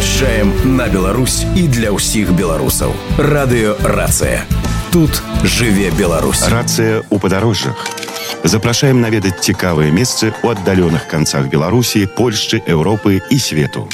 Выязджаем на Беларусь і для ўсіх беларусаў. Радыё «Рацыя». Тут жыве Беларусь. Рацыя ў падарожжах. Запрашаем наведаць цікавыя месцы ў аддаленых канцах Беларусі, Польшчы, Еўропы і свету.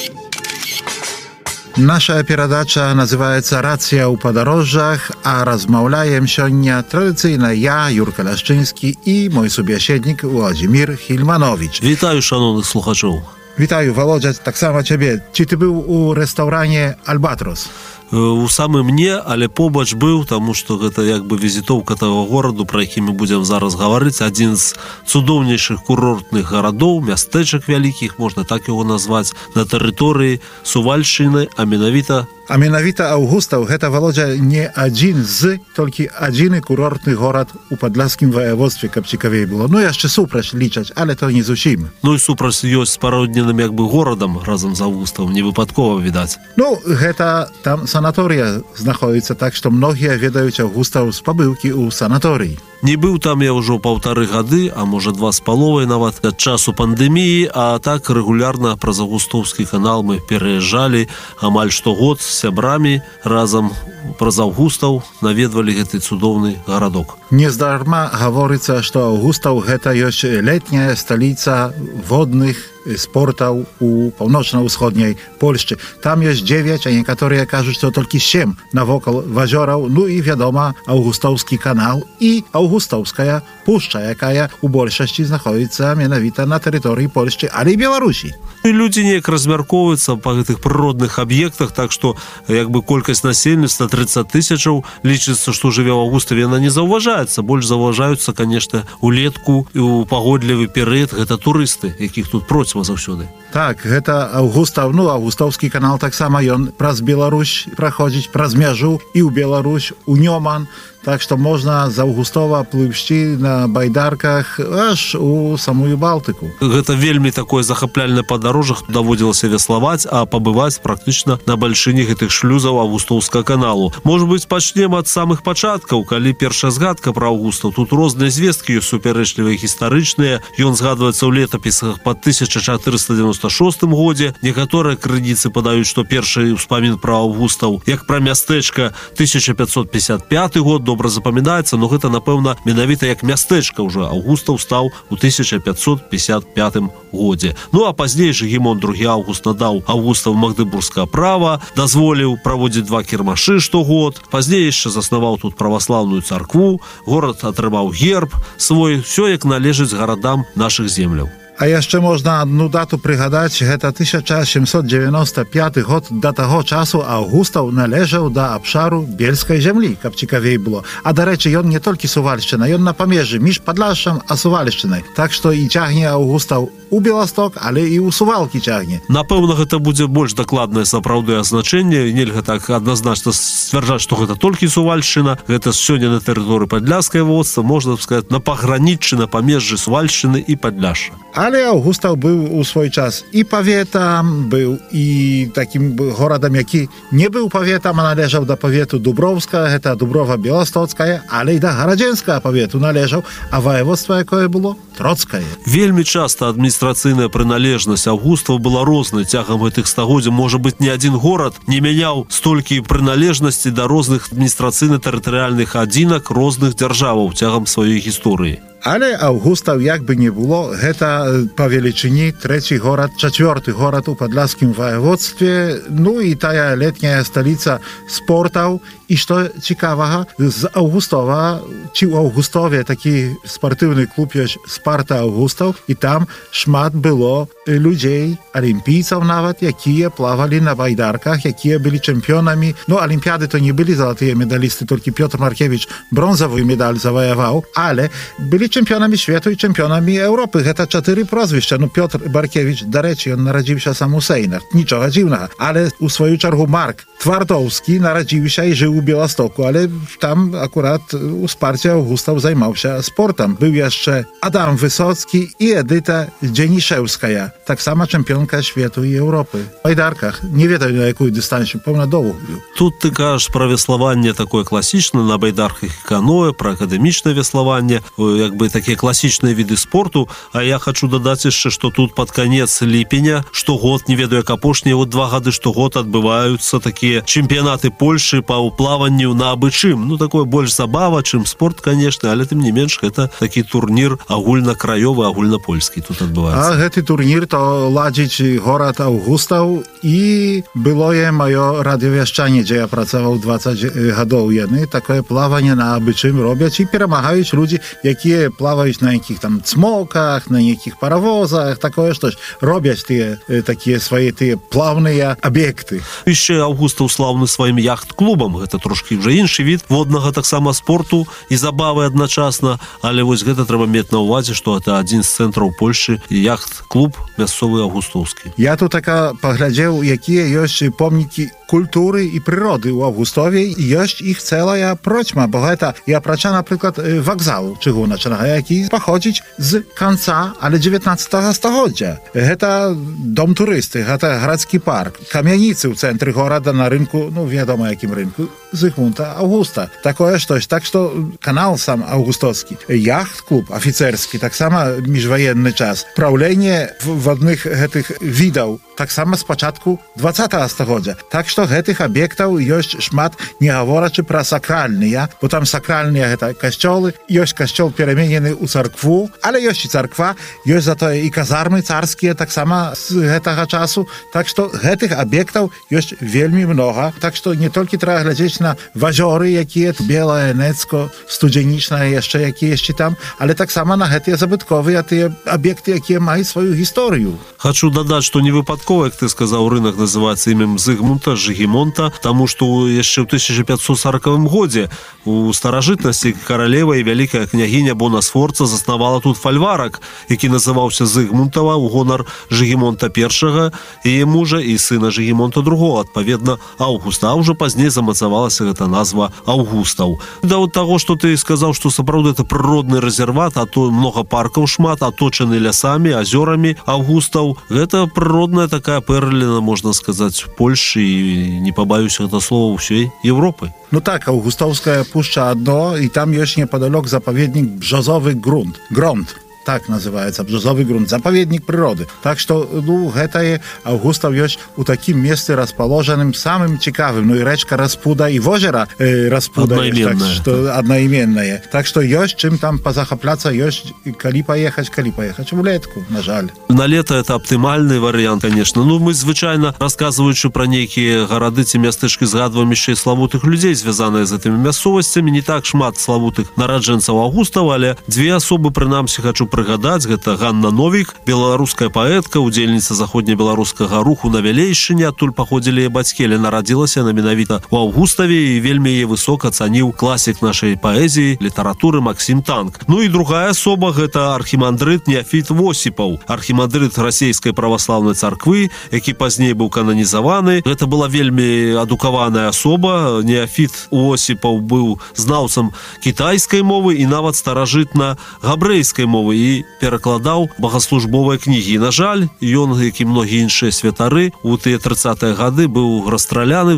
Наша перадача называецца «Рацыя ў падарожжах», а размаўляем сёння традыцыйна я, Юрка Ляшчынскі, і мой субяседнік Владзімір Хільманович. Вітаю шановных слухачоў. Вітаю, Володя, таксама цябе. Ці ты быў у рэстаўране «Альбатрос»? У самым мне, але побач быў, таму што гэта як бы візітоўка таго гораду, пра які мы будзем зараз гаварыць. Адзін з цудоўнейшых курортных гарадоў, мястэчак вялікіх, можна так яго назваць, на тэрыторыі Сувальшчыны, а менавіта Аўгустаў. Гэта, Володя, не адзін з, толькі адзіны курортны горад у падляшскім ваяводстве, каб цікавей было. Ну, яшчэ супраць лічаць, але то не зусім. Ну і супраць ёсць спародненым як бы горадам разам з Аўгустам, не выпадкова, відаць. Ну, гэта там санаторыя знаходіцца, так што многія ведаюць Аўгустаў з пабыўкі ў санаторыі. Не быў там я ўжо 1,5 гады, а можа 2,5 нават ад часу пандэміі, а так рэгулярна праз Аўгустаўскі канал мы пераязджалі амаль штогод з сябрамі разам праз Аўгустаў наведвалі гэты цудоўны гарадок. Нездарма гаворыцца, што Аўгустаў гэта ёсць летняя сталіца водных спортаў у паўночна-ўсходняй Польшчы. Там ёсць 9, а некаторыя кажуць, што толькі 7 навокал вазёраў. Ну і, вядома, Аўгустаўскі канал і Аўгустаўская пушча, якая у большасці знаходіцца менавіта на тэрыторыі Польшчы, але і Беларусі. І людзі неяк размяркоўваюцца па гэтых прыродных аб'ектах, так што як бы колькасць насельніцтва 30 тысячаў, лічыцца, што жыве ў Аўгуставе, яна не заўважаецца. Больш заўважаюцца, канешне, улетку і ў пагодлівы перыяд гэта турысты, якіх тут процьма заўсёды. Так, гэта Аўгустаў, ну, Аўгустаўскі канал таксама ён праз Беларусь праходзіць, праз мяжу і ў Беларусь, у Нёман. Так што можна з Аўгустова плывсці на байдарках аж у самую Балтыку. Гэта вельмі такое захапляльнае падарожжа, даводзілася веславаць, а пабываць практычна на бальшыні гэтых шлюзаў Аўгустаўскага каналу. Можа быць, пачнем ад самых пачаткаў, калі першая згадка пра Аўгустаў. Тут розныя звесткі ёсць супярэчлівыя, гістарычныя. Ён згадваецца ў летапісах па 1496 годзе. Некаторыя крыніцы падаюць, што першы ўспамін пра Аўгустаў, як пра мястэчка, 1555 год, добра запамінаецца, но гэта, напэўна, менавіта як мястэчка ўжо Аўгустаў стаў у 1555 годзе. Ну, а пазней Жыгімон II Аўгуст надаў Аўгустаў Магдыбургскае права, дазволіў праводзіць 2 кірмашы штогод, пазней яшчэ заснаваў тут праваслаўную царкву, горад атрымаў герб свой, всё як належыць гарадам нашых земляў. А яшчэ можна адну дату прыгадаць, гэта 1795 год. Да таго часу Аўгустаў належаў да абшару бельскай зямлі, каб цікавей было. А, дарэчы, ён не толькі Сувальшчына, ён на памежжы між Падляшшам а Сувальшчынай. Так што і цягне Аўгустаў у Беласток, але і ў Сувалкі цягне. Напэўна, гэта будзе больш дакладнае сапраўднае азначэнне. Нельга так адназначна сцвярджаць, што гэта толькі Сувальшчына. Гэта сёння на тэрыторыі Падляшскае воеводства, можна сказаць, на паграніччы, на памежжы Сувальшчыны і Падляшша. Але Аўгустаў быў у свой час і паветам, быў і такім горадам, які не быў паветам, а належаў да павету Дубровска, гэта Дуброва-Беластоцкая, але і да Гарадзенскага павету належаў, а ваеводства якое было? Троцкае. Вельмі часта адміністрацыйная прыналежнасць Аўгустаў была рознай. Цягам гэтых стагоддзяў, можа быць, ні адзін горад не мяняў столькі прыналежнасці да розных адміністрацыйна-тэрытарыяльных адзінак розных дзяржаваў цягам сваёй гісторыі. Але Аўгустаў, як бы не было, гэта па велічыні 3-й горад, 4-й горад у падляшскім ваяводстве, ну і тая летняя сталіца спортаў. І што цікавага, з Аўгустова, ці ў Аўгустове такі спартыўны клуб ёсць «Спарта Аўгустаў», і там шмат было людзей, алімпійцаў нават, якія плавалі на байдарках, якія былі чэмпіёнамі. Ну, алімпіяды то не былі залатыя медалісты, толькі Пётр Маркевіч бронзавую медаль заваяваў, але былі чэмпіёнамі свету і чэмпіёнамі Еўропы. Гэта 4 прозвішча. Ну, Пётр Баркевіч, дарэчы, ён нарадзіўся сам у Сейнах, нічога дзіўнага. Але у сваю чаргу Марк Твардоўскі нарадзіўся і жыў у Беластоку, але там акурат у «Спарце» Аўгустаў займаўся спортам. Быў яшчэ Адам Высоцкі і Эдыта Дзенішэўская, таксама чэмпіёнка свету і Еўропы. В байдарках, не ведаю на якую дыстанцыю, пэўна доўгую. Тут ты кажаш пра веславанне такое класічнае, на байдарках і каноэ, пра акадэмічнае веславанне, як бы бы такія класічныя віды спорту. А я хочу дадаць яшчэ, што тут пад канец ліпеня штогод, не ведаю, як апошнія 2 гады, штогод адбываюцца такія чэмпіянаты Польшы па плаванню на абычым. Ну, такое больш забава, чым спорт, конечно, але тым не менш, гэта такі турнір агульнакраёвы, агульнапольскі тут адбываецца. А гэты турнір то ладзіць горад Аўгустаў, і былое маё радыёвяшчанне, дзе я працаваў 20 гадоў. Яны такое плаванне на абычым робяць і перамагаюць людзі, якія плаваюць на якіх там цмоках, на якіх паравозах, такое штось. Робяць тыя такія свае тыя плавныя аб'екты. Яшчэ Аўгустаў слаўны сваім яхт-клубам. Гэта трошкі ўжо іншы від воднага таксама спорту і забавы адначасна, але вось гэта трэба мець на ўвазе, што гэта адзін з цэнтраў Польшы яхт-клуб мясцовы аўгустоўскі. Я тут паглядзеў, якія ёсць помнікі культуры і прыроды ў Аўгустове, і ёсць іх цэлая процьма, бо гэта і апрача, напрыклад, вакзалу чыгуначнага, які паходзіць з канца, але 19 стагоддзя. Гэта дом турысты, гэта гарадскі парк, камяніцы ў цэнтры горада на рынку, ну, вядома, якім рынку, Зygmunta Augusta. Такое штось. Так што канал сам аўгустоўскі. Яхт-клуб афіцэрскі, таксама міжваенны час. Праўленне водных гэтых відаў таксама з пачатку 20 стагоддзя. Так што гэтых аб'ектаў ёсць шмат, не гаворачы пра сакральныя, бо там сакральныя гэта касцёлы, ёсць касцёл пераменены ў царкву, але ёсць і царква, ёсць затое і казармы царскія таксама з гэтага часу. Так што гэтых аб'ектаў ёсць вельмі многа. Так што не толькі трэба глядзець на вазёры, якія белае, Нецко, студзенічнае, яшчэ якія там, але таксама на гэтыя забытковыя тыя аб'екты, якія маюць сваю гісторыю. Хочу дадаць, што не выпадкова, як ты сказаў, рынок называецца імем Зygmunta, Жыгімонта, таму што яшчэ ў 1540 годзе у старажытнасці каралева і вялікая княгіня Бона Сфорца заснавала тут фальварак, які называўся Зygmuntова ў гонар Жыгімонта I, яе мужа і сына Жыгімонта II, адпаведна Аўгуста, а ўжо пазней замацавалася гэта назва Аўгустаў. Да от таго, што ты сказаў, што сапраўды это прыродны рэзерват, а то многа паркаў шмат, аточаны лясамі, азёрамі Аўгустаў. Гэта прыродная такая пэрліна, можна сказаць, Польшы і, не пабаюся гэта слова, ўсёй Европы. Ну так, Аўгустаўская пушча адно, і там ёсць непадалёк запаведнік Бжозовы грунт. Гронт. Так называется, бжозовый грунт, заповедник природы. Так что, ну, гэтае Аўгустаў ёсць у такім месцы расположаным самым цікавым. Ну і рэчка Распуда і возера Распуда ёсць, так что аднайменнае. Так что ёсць чым там пазахапляцца, ёсць калі паехаць улетку, на жаль. На лето это аптымальны варыянт, конечно. Ну, мы звычайна, расказваючы пра нейкія гарады ці мястэчкі, згадваем яшчэ і славутых людзей, звязаныя з гэтымі мясцовасцямі. Не так шмат славутых нараджэнцаў Аўгустава, але две асобы, прынамсі, хочу прыгадаць. Гэта Ганна Новік, беларуская паэтка, удзельніца заходнебеларускага руху на Вялейшчыне, адтуль паходзілі яе бацькі, але нарадзілася яна менавіта ў Аўгуставе, і вельмі яе высока цаніў класік нашай паэзіі, літаратуры Максім Танк. Ну і другая асоба, гэта архімандрыт Неафіт Восіпаў, архімандрыт расійскай праваслаўнай царквы, які пазней быў кананізаваны. Гэта была вельмі адукаваная асоба. Неафіт Восіпаў быў знаўцам кітайскай мовы і нават старажытна-габрэйскай мовы, і перакладаў богаслужбовыя кнігі. На жаль, ён, як і многія іншыя святары, у тыя 30-е гады быў расстраляны ў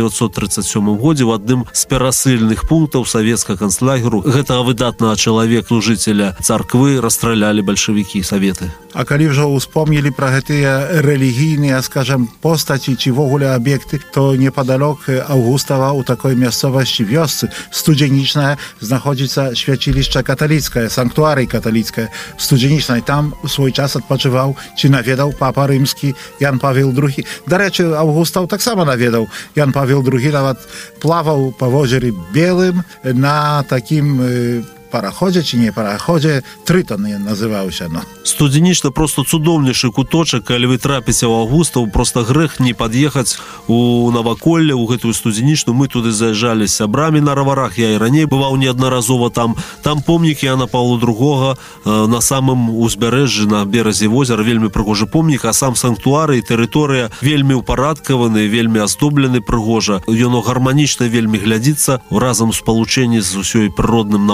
1937 годзе ў адным з перасыльных пунктаў савецкага канцлагеру. Гэтага выдатнага чалавека, служыцеля царквы, расстралялі бальшавікі, саветы. А калі ўжо успомнілі пра гэтыя рэлігійныя, скажам, постаці ці вогуле аб'екты, то непадалёк Аўгустава ў такой мясцовасці, вёсцы студзенічная, знаходзіцца свяцілішча каталіцкае, санктуарый каталіцкае студзенічнай. Там у свой час адпачываў ці наведаў папа рымскі Ян Павел II. Дарэчы, Аўгустаў таксама наведаў Ян Павел II, нават плаваў па возеры Белым на такім параходзе ці не параходзе, Трытон ён называўся. Ну. Студзенічна просто цудоўнейшы куточак, калі вы трапіце ў Аўгустаў, просто грэх не пад'ехаць у наваколле, у гэтую студзенічну. Мы туды заязджалі з сябрамі на раварах, я і раней бываў неаднаразова там. Там помнік Яна Паўла II на самым узбярэжжы, на беразе возера, вельмі прыгожы помнік, а сам санктуары і тэрыторыя вельмі ўпарадкаваны, вельмі аздоблены прыгожа. Ён гарманічна вельмі глядзіцца разам у спалучэнні з усёй прыродным наваколлем.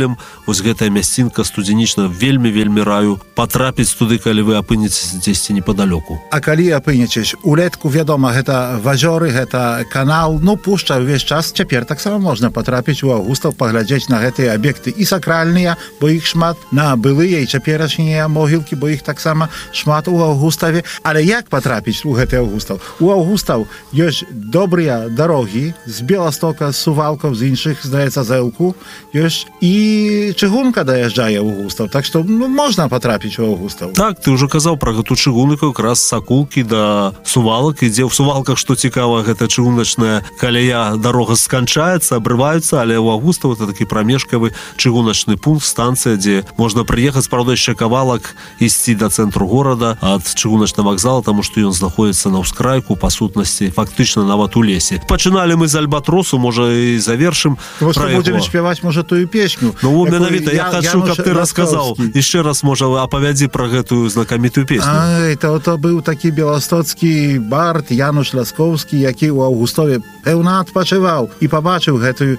Аўстаполем. Вось гэтая мясцінка студзенічна вельмі раю патрапіць туды, калі вы апынецеся дзесьці непадалёку. А калі апынецеся улетку, вядома, гэта вазёры, гэта канал, ну пушча ўвесь час. Цяпер таксама можна патрапіць у Аўгустаў, паглядзець на гэтыя аб'екты і сакральныя, бо іх шмат, на былыя і цяперашнія могілкі, бо іх таксама шмат у Аўгуставе. Але як патрапіць у гэты Аўгустаў? У Аўгустаў ёсць добрыя дарогі з Беластока, з Сувалкаў, з іншых, здаецца, з Элку. Ёсць і чыгунка даязджае ў Аўгустаў, так што можна патрапіць у Аўгустаў. Так, ты ўжо казаў пра гэту чыгунку, якраз з Сакулкі да Сувалак, ідзе ў Сувалках, што цікава, гэта чыгуначная каляя, дарога сканчаецца, абрываюцца, але ў Аўгустаў это такі прамежкавы чыгуначны пункт, станцыя, дзе можна прыехаць, правда, яшчэ кавалак ісці да цэнтру горада ад чыгуначнага вакзала, таму што ён знаходзіцца на ўскрайку, па сутнасці, фактычна нават у лесе. Пачыналі мы з Альбатросу, можа і завершым пра яго. Будзем спяваць, можа, тую песню. Ну, менавіта, я хачу, каб ты расказаў. Яшчэ раз, можа, апавядзі пра гэтую знакамітую песню. Ай, то быў такі беластоцкі бард Януш Ласкоўскі, які ў Аўгустове пэўна адпачываў і пабачыў гэтую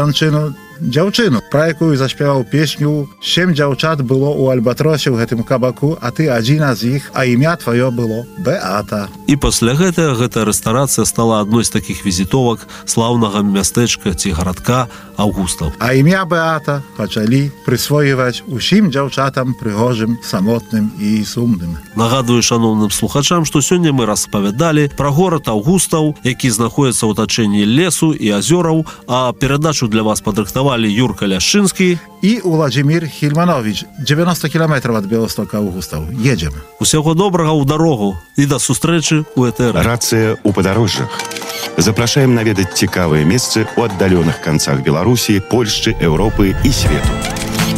дзяўчыну, пра якую заспяваў песню. 7 дзяўчат было ў Альбатросе ў гэтым кабаку, а ты адзіна з іх, а імя тваё было Беата. І пасля гэтага гэтая рэстарацыя стала адной з такіх візітовак слаўнага мястэчка ці гарадка Аўгустаў. А імя Беата пачалі прысвойваць усім дзяўчатам прыгожым, самотным і сумным. Нагадую шаноўным слухачам, што сёння мы распавядалі пра горад Аўгустаў, які знаходзіцца ў атачэнні лесу і азёраў, а перадачу для вас падрыхтавалі Юрка Ляшчынскі і Уладзімір Хільманович. 90 кіламетраў ад Беластока Аўгустаў. Едзем. Усяго добрага ў дарогу і да сустрэчы ў этэры. Рацыя ў падарожжах. Запрашаем наведаць цікавыя месцы ў аддаленых канцах Беларусі, Польшчы, Еўропы і свету.